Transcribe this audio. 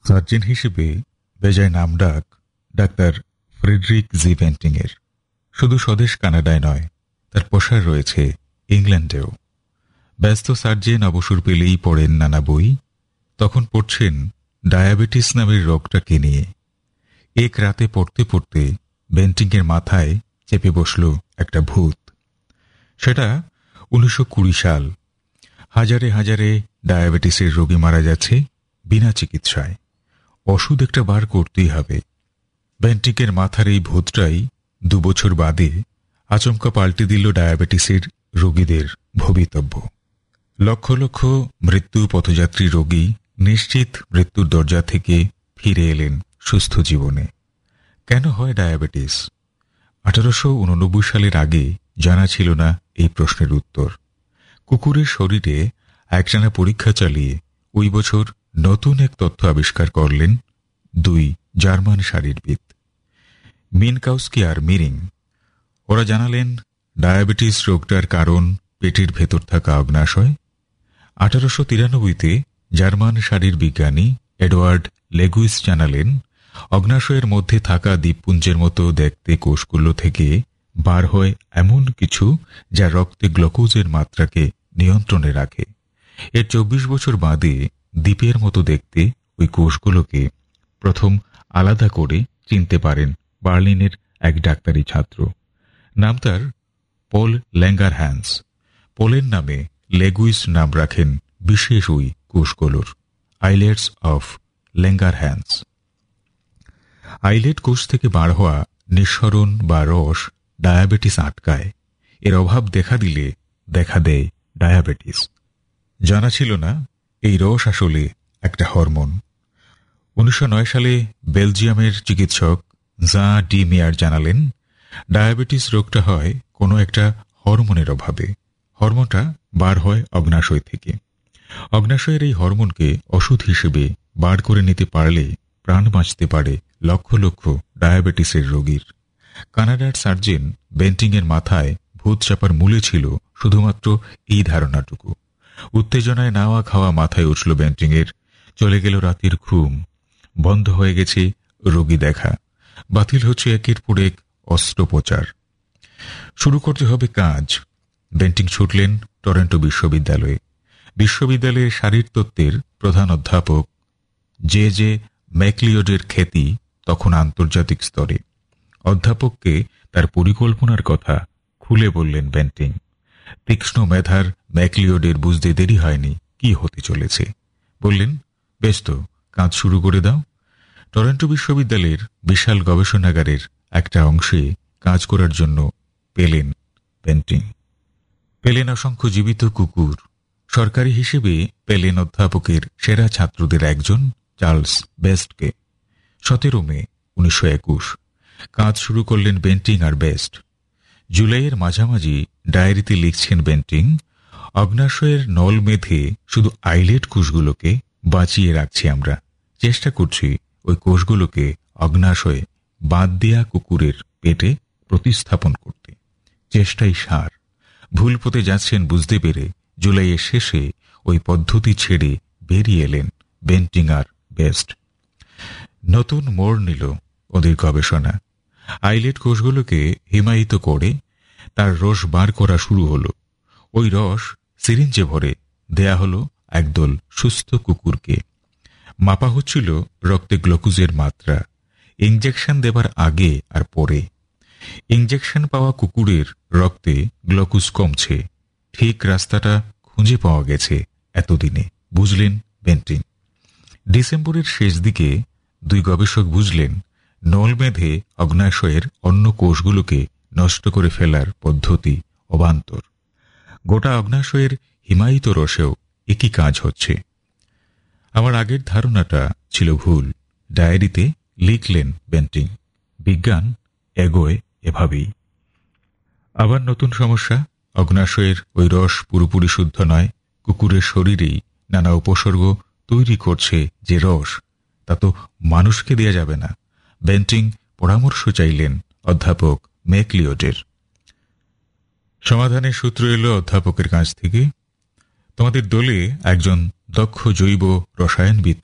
Surgeon হিসেবে বেজায় নামডাক ডাক্তার ফ্রেডরিক জি বেন্টিংয়ের। শুধু স্বদেশ কানাডায় নয়, তার প্রসার রয়েছে ইংল্যান্ডেও। ব্যস্ত সার্জেন অবসর পেলেই পড়েন নানা বই। তখন পড়ছেন ডায়াবেটিস নামের রোগটাকে নিয়ে। এক রাতে পড়তে পড়তে বেন্টিংয়ের মাথায় চেপে বসল একটা ভূত। সেটা 1920 সাল। হাজারে হাজারে ডায়াবেটিসের রোগী মারা যাচ্ছে বিনা চিকিৎসায়। ওষুধ একটা বার করতেই হবে। বেন্টিংয়ের মাথার এই ভূতটাই 2 বছর বাদে আচমকা পাল্টে দিল ডায়াবেটিসের রোগীদের ভবিতব্য। লক্ষ লক্ষ মৃত্যু পথযাত্রী রোগী নিশ্চিত মৃত্যুর দরজা থেকে ফিরে এলেন সুস্থ জীবনে। কেন হয় ডায়াবেটিস? 1889 সালের আগে জানা ছিল না এই প্রশ্নের উত্তর। কুকুরের শরীরে একটানা পরীক্ষা চালিয়ে ওই বছর নতুন এক তথ্য আবিষ্কার করলেন 2 জার্মান শারীরবিদ, মিনকাউস্কি আর মিরিং। ওরা জানালেন ডায়াবেটিস রোগটার কারণ পেটের ভেতর থাকা অগ্নাশয়। 1893-তে জার্মান শারীরবিজ্ঞানী এডওয়ার্ড লেগুইস জানালেন অগ্নাশয়ের মধ্যে থাকা দ্বীপপুঞ্জের মতো দেখতে কোষগুলো থেকে বার হয় এমন কিছু যা রক্তে গ্লুকোজের মাত্রাকে নিয়ন্ত্রণে রাখে। এর 24 বছর বাদে দ্বীপের মতো দেখতে ওই কোষগুলোকে প্রথম আলাদা করে চিনতে পারেন বার্লিনের এক ডাক্তারি ছাত্র। নাম তার পল ল্যাঙ্গারহ্যান্স। পোলের নামে লেগুইস নাম রাখেন বিশেষ ওই কোষগুলোর, আইলেটস অফ ল্যাঙ্গারহ্যান্স। আইলেট কোষ থেকে বার হওয়া নিঃসরণ বা রস ডায়াবেটিস আটকায়। এর অভাব দেখা দিলে দেখা দেয় ডায়াবেটিস। জানা ছিল না এই রস আসলে একটা হরমোন। 1909 সালে বেলজিয়ামের চিকিৎসক জা ডি মেয়ার জানালেন ডায়াবেটিস রোগটা হয় কোনো একটা হরমোনের অভাবে। হরমোনটা বার হয় অগ্নাশয় থেকে। অগ্নাশয়ের এই হরমোনকে ওষুধ হিসেবে বার করে নিতে পারলে প্রাণ বাঁচতে পারে লক্ষ লক্ষ ডায়াবেটিসের রোগীর। কানাডার সার্জেন বেন্টিংয়ের মাথায় ভূত চাপার মূলে ছিল শুধুমাত্র এই ধারণাটুকু। উত্তেজনায় নাওয়া খাওয়া মাথায় উঠল বেন্টিংয়ের। চলে গেল রাতের ঘুম। বন্ধ হয়ে গেছে রোগী দেখা। বাতিল হচ্ছে একের পর এক অস্ত্রোপচার। শুরু করতে হবে কাজ। বেন্টিং ছুটলেন টরন্টো বিশ্ববিদ্যালয়ে। বিশ্ববিদ্যালয়ের শারীরতত্ত্বের প্রধান অধ্যাপক জে ম্যাকলিওডের খ্যাতি তখন আন্তর্জাতিক স্তরে। অধ্যাপককে তার পরিকল্পনার কথা খুলে বললেন বেন্টিং। তীক্ষ্ণ মেধার ম্যাকলিওডের বুঝতে দেরি হয়নি কি হতে চলেছে। বললেন, বেশ তো, কাজ শুরু করে দাও। টরন্টো বিশ্ববিদ্যালয়ের বিশাল গবেষণাগারের একটা অংশে কাজ করার জন্য পেলেন বেন্টিং। পেলেন অসংখ্য জীবিত কুকুর। সরকারি হিসেবে পেলেন অধ্যাপকের সেরা ছাত্রদের একজন চার্লস বেস্টকে। 17 মে 1921 কাজ শুরু করলেন বেন্টিং আর বেস্ট। জুলাইয়ের মাঝামাঝি ডায়েরিতে লিখছেন বেন্টিং, অগ্নাশয়ের নল মেধে শুধু আইলেট কোষগুলোকে বাঁচিয়ে রাখছি আমরা। চেষ্টা করছি ওই কোষগুলোকে অগ্নাশয়ে বাদ দেয়া কুকুরের পেটে প্রতিস্থাপন করতে। চেষ্টাই সার। ভুল পথে যাচ্ছেন বুঝতে পেরে জুলাইয়ের শেষে ওই পদ্ধতি ছেড়ে বেরিয়ে এলেন বেন্টিং আর বেস্ট। নতুন মোড় নিল ওদের গবেষণা। আইলেট কোষগুলোকে হিমায়িত করে তার রস বার করা শুরু হলো। ওই রস সিরিঞ্জে ভরে দেয়া হলো একদল সুস্থ কুকুরকে। মাপা হচ্ছিল রক্তে গ্লুকোজের মাত্রা, ইঞ্জেকশন দেবার আগে আর পরে। ইঞ্জেকশন পাওয়া কুকুরের রক্তে গ্লুকোজ কমছে। ঠিক রাস্তাটা খুঁজে পাওয়া গেছে এতদিনে, বুঝলেন বেন্টিং। ডিসেম্বরের শেষ দিকে 2 গবেষক বুঝলেন নল বেঁধে অগ্নাশয়ের অন্য কোষগুলোকে নষ্ট করে ফেলার পদ্ধতি অবান্তর। গোটা অগ্নাশয়ের হিমায়িত রসেও একই কাজ হচ্ছে। আমার আগের ধারণাটা ছিল ভুল, ডায়েরিতে লিখলেন বেন্টিং। বিজ্ঞান এগোয় এভাবেই। আবার নতুন সমস্যা, অগ্নাশয়ের ওই রস পুরোপুরি শুদ্ধ নয়। কুকুরের শরীরেই নানা উপসর্গ তৈরি করছে যে রস, তা তো মানুষকে দেয়া যাবে না। বেন্টিং পরামর্শ চাইলেন অধ্যাপক ম্যাকলিওডের। সমাধানের সূত্র এলো অধ্যাপকের কাছ থেকে। তোমাদের দলে একজন দক্ষ জৈব রসায়নবিদ